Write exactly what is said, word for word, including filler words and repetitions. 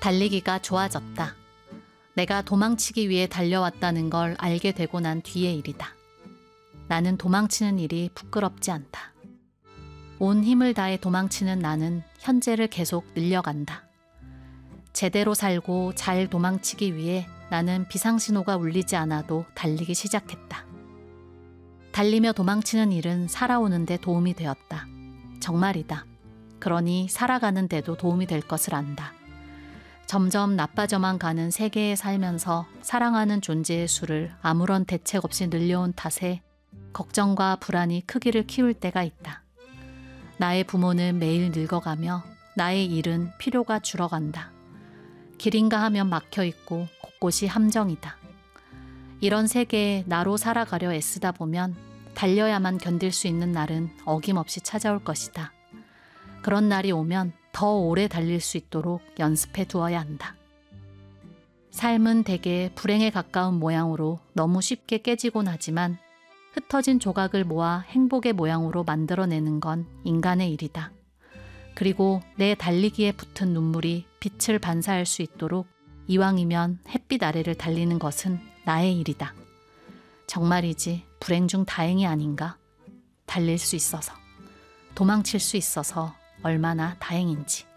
달리기가 좋아졌다. 내가 도망치기 위해 달려왔다는 걸 알게 되고 난 뒤의 일이다. 나는 도망치는 일이 부끄럽지 않다. 온 힘을 다해 도망치는 나는 현재를 계속 늘려간다. 제대로 살고 잘 도망치기 위해 나는 비상신호가 울리지 않아도 달리기 시작했다. 달리며 도망치는 일은 살아오는 데 도움이 되었다. 정말이다. 그러니 살아가는 데도 도움이 될 것을 안다. 점점 나빠져만 가는 세계에 살면서 사랑하는 존재의 수를 아무런 대책 없이 늘려온 탓에 걱정과 불안이 크기를 키울 때가 있다. 나의 부모는 매일 늙어가며 나의 일은 필요가 줄어간다. 길인가 하면 막혀있고 곳곳이 함정이다. 이런 세계에 나로 살아가려 애쓰다 보면 달려야만 견딜 수 있는 날은 어김없이 찾아올 것이다. 그런 날이 오면 더 오래 달릴 수 있도록 연습해 두어야 한다. 삶은 대개 불행에 가까운 모양으로 너무 쉽게 깨지곤 하지만 흩어진 조각을 모아 행복의 모양으로 만들어내는 건 인간의 일이다. 그리고 내 달리기에 붙은 눈물이 빛을 반사할 수 있도록 이왕이면 햇빛 아래를 달리는 것은 나의 일이다. 정말이지 불행 중 다행이 아닌가? 달릴 수 있어서, 도망칠 수 있어서 얼마나 다행인지.